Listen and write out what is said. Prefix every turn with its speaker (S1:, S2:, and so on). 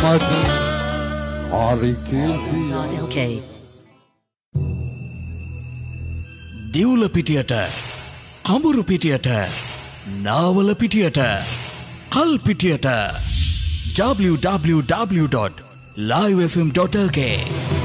S1: මට හරි කේන්ති
S2: දිවුල පිටියට කඹුරු පිටියට නාවල පිටියට කල් පිටියට www.livefm.lk